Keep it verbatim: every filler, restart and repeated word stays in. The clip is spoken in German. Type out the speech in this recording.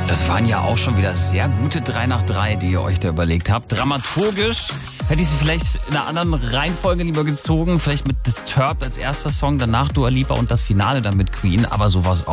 Das waren ja auch schon wieder sehr gute drei nach drei, die ihr euch da überlegt habt. Dramaturgisch hätte ich sie vielleicht in einer anderen Reihenfolge lieber gezogen. Vielleicht mit Disturbed als erster Song, danach Dua Lipa und das Finale dann mit Queen. Aber sowas